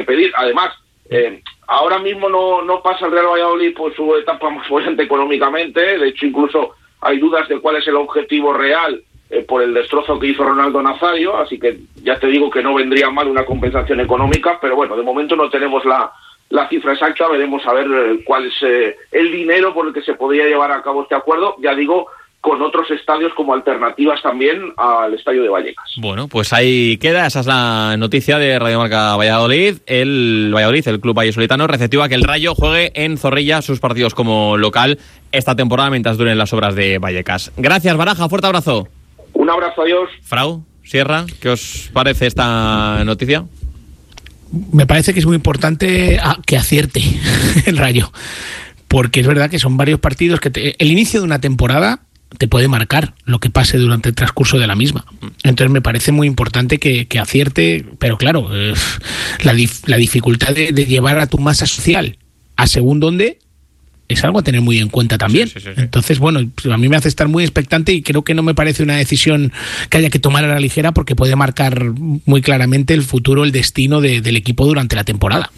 pedir. Además, ahora mismo no pasa el Real Valladolid por su etapa más fuerte económicamente. De hecho, incluso hay dudas de cuál es el objetivo real por el destrozo que hizo Ronaldo Nazario, así que ya te digo que no vendría mal una compensación económica, pero bueno, de momento no tenemos la cifra exacta. Veremos a ver cuál es el dinero por el que se podría llevar a cabo este acuerdo, ya digo, con otros estadios como alternativas también al estadio de Vallecas. Bueno, pues ahí queda, esa es la noticia de Radio Marca Valladolid. El club vallisoletano, receptivo a que el Rayo juegue en Zorrilla sus partidos como local esta temporada mientras duren las obras de Vallecas. Gracias, Baraja, fuerte abrazo. Un abrazo, adiós. Frau, Sierra, ¿qué os parece esta noticia? Me parece que es muy importante que acierte el Rayo, porque es verdad que son varios partidos que el inicio de una temporada te puede marcar lo que pase durante el transcurso de la misma. Entonces me parece muy importante que acierte, pero claro, la dificultad de llevar a tu masa social a según dónde es algo a tener muy en cuenta también. Sí. Entonces, bueno, a mí me hace estar muy expectante y creo que no me parece una decisión que haya que tomar a la ligera, porque puede marcar muy claramente el futuro, el destino del equipo durante la temporada.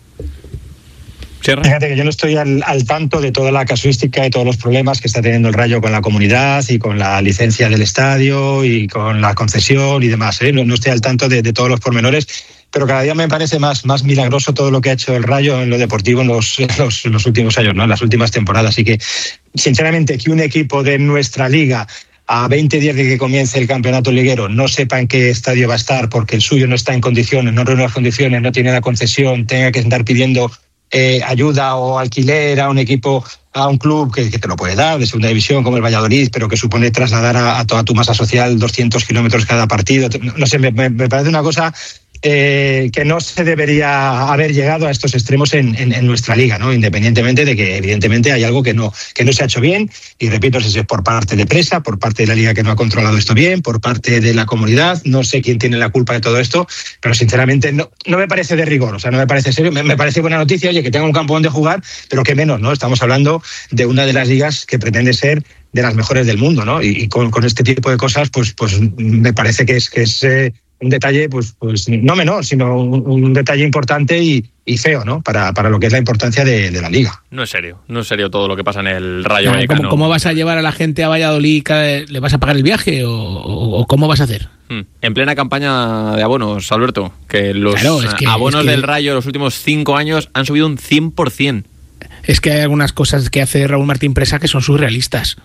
Fíjate que yo no estoy al tanto de toda la casuística y todos los problemas que está teniendo el Rayo con la comunidad y con la licencia del estadio y con la concesión y demás. No estoy al tanto de todos los pormenores, pero cada día me parece más milagroso todo lo que ha hecho el Rayo en lo deportivo en los últimos años, ¿no? En las últimas temporadas. Así que, sinceramente, que un equipo de nuestra liga, a 20 días de que comience el campeonato liguero, no sepa en qué estadio va a estar porque el suyo no está en condiciones, no reúne las condiciones, no tiene la concesión, tenga que estar pidiendo ayuda o alquiler a un equipo, a un club que te lo puede dar, de segunda división como el Valladolid, pero que supone trasladar a toda tu masa social 200 kilómetros cada partido. No sé, me parece una cosa que no se debería haber llegado a estos extremos en nuestra liga, ¿no? Independientemente de que evidentemente hay algo que no se ha hecho bien, y repito, si es por parte de Presa, por parte de la liga que no ha controlado esto bien, por parte de la comunidad, no sé quién tiene la culpa de todo esto, pero sinceramente no me parece de rigor, o sea, no me parece serio. Me parece buena noticia, oye, que tenga un campo donde jugar, pero que menos, ¿no? Estamos hablando de una de las ligas que pretende ser de las mejores del mundo, ¿no? Y con este tipo de cosas, pues me parece que es un detalle, pues no menor, sino un detalle importante y feo, ¿no? Para lo que es la importancia de la liga. No es serio todo lo que pasa en el Rayo Vallecano. ¿Cómo vas a llevar a la gente a Valladolid? ¿Le vas a pagar el viaje o cómo vas a hacer? En plena campaña de abonos, Alberto, que los abonos del Rayo los últimos 5 años han subido un 100%. Es que hay algunas cosas que hace Raúl Martín Presa que son surrealistas.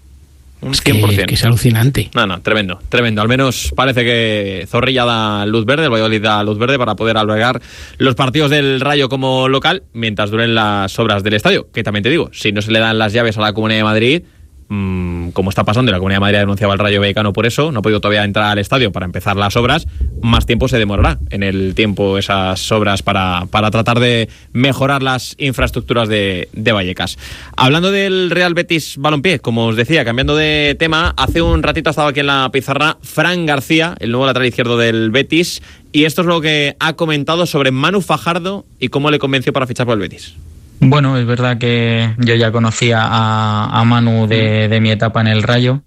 Un 100%. Que es alucinante. No, tremendo. Al menos parece que Zorrilla da luz verde, el Valladolid da luz verde para poder albergar los partidos del Rayo como local mientras duren las obras del estadio. Que también te digo, si no se le dan las llaves a la Comunidad de Madrid, como está pasando, y la Comunidad de Madrid ha denunciado al Rayo Vallecano por eso, no ha podido todavía entrar al estadio para empezar las obras, más tiempo se demorará en el tiempo esas obras para tratar de mejorar las infraestructuras de Vallecas. Hablando del Real Betis Balompié, como os decía, cambiando de tema, hace un ratito ha estado aquí en la pizarra Fran García, el nuevo lateral izquierdo del Betis, y esto es lo que ha comentado sobre Manu Fajardo y cómo le convenció para fichar por el Betis. Bueno, es verdad que yo ya conocía a Manu de mi etapa en el Rayo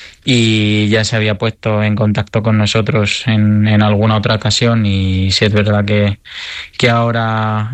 y ya se había puesto en contacto con nosotros en alguna otra ocasión, y sí es verdad que ahora,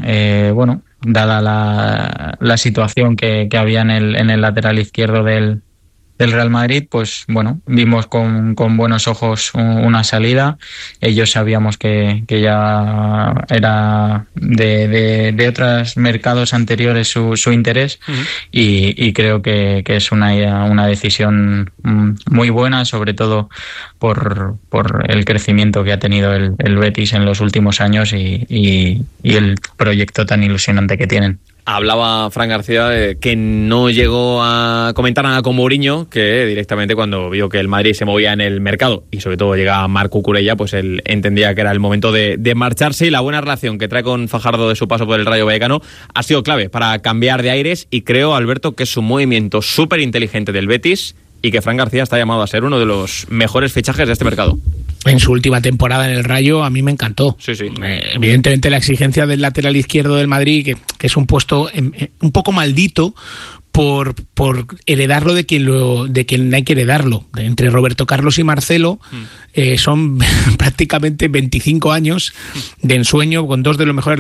dada la situación que había en el lateral izquierdo del Real Madrid, pues bueno, vimos con buenos ojos una salida. Ellos sabíamos que ya era de otros mercados anteriores su interés, y creo que es una decisión muy buena, sobre todo por el crecimiento que ha tenido el Betis en los últimos años y el proyecto tan ilusionante que tienen. Hablaba Fran García de que no llegó a comentar nada con Mourinho, que directamente cuando vio que el Madrid se movía en el mercado y sobre todo llegaba Marc Cucurella, pues él entendía que era el momento de marcharse, y la buena relación que trae con Fajardo de su paso por el Rayo Vallecano ha sido clave para cambiar de aires, y creo, Alberto, que es un movimiento súper inteligente del Betis y que Fran García está llamado a ser uno de los mejores fichajes de este mercado. En su última temporada en el Rayo a mí me encantó. Sí. Evidentemente la exigencia del lateral izquierdo del Madrid, que es un puesto un poco maldito por heredarlo de quien hay que heredarlo. Entre Roberto Carlos y Marcelo son prácticamente 25 años de ensueño con dos de los mejores